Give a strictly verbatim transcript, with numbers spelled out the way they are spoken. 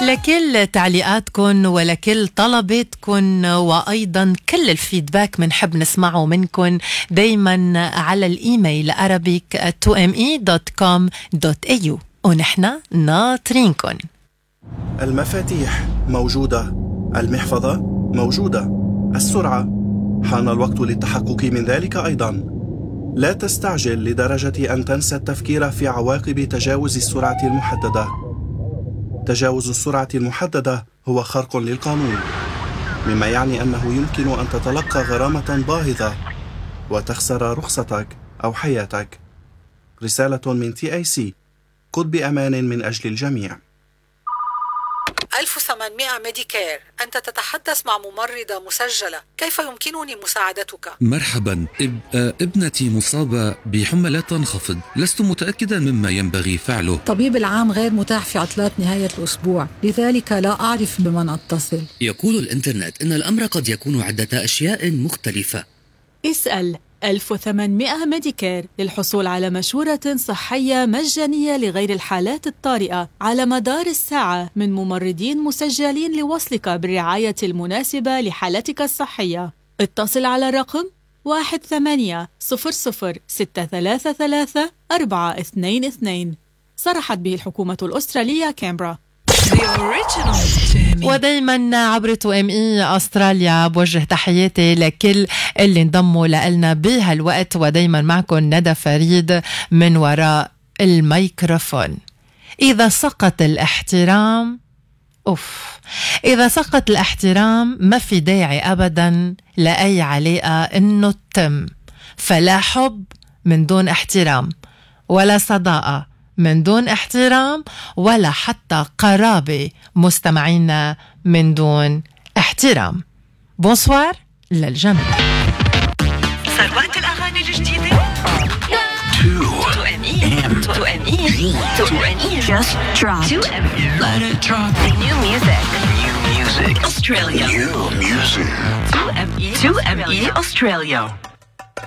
لكل تعليقاتكم ولكل طلباتكم وأيضا كل الفيدباك منحب نسمعه منكم دايما على الإيميل arabic at two m e dot com dot a u ونحن ناطرينكم. المفاتيح موجودة، المحفظة موجودة، السرعة حان الوقت للتحقق من ذلك أيضا. لا تستعجل لدرجة أن تنسى التفكير في عواقب تجاوز السرعة المحددة. تجاوز السرعة المحددة هو خرق للقانون، مما يعني أنه يمكن أن تتلقى غرامة باهظة وتخسر رخصتك أو حياتك. رسالة من تي آي سي، قد بأمان من أجل الجميع. ألف وثمانمائة ميديكير، أنت تتحدث مع ممرضة مسجلة، كيف يمكنني مساعدتك؟ مرحبا، اب... ابنتي مصابة بحمى لا تنخفض، لست متأكدا مما ينبغي فعله. طبيب العام غير متاح في عطلات نهاية الأسبوع، لذلك لا أعرف بمن أتصل. يقول الإنترنت إن الأمر قد يكون عدة أشياء مختلفة. اسأل ألف وثمانمائة ميديكير للحصول على مشورة صحية مجانية لغير الحالات الطارئة على مدار الساعة من ممرضين مسجلين لوصلك بالرعاية المناسبة لحالتك الصحية. اتصل على الرقم واحد ثمانية صفر صفر ستة ثلاثة ثلاثة أربعة اثنين اثنين. صرحت به الحكومة الأسترالية كامبرا. ودايما عبر تو ام اي استراليا بوجه تحياتي لكل اللي انضموا لنا بهالوقت، ودايما معكم ندى فريد من وراء الميكروفون. إذا سقط الاحترام أوف إذا سقط الاحترام ما في داعي أبدا لأي علاقة إنه تتم. فلا حب من دون احترام، ولا صداقة من دون احترام، ولا حتى قرابة مستمعين من دون احترام. بونسوار للجميع. ثروات الأغاني الجديدة تو ام اي تو ام اي تو ام اي just drop تو ام اي let it drop new music new music Australia new music تو ام اي تو ام اي Australia.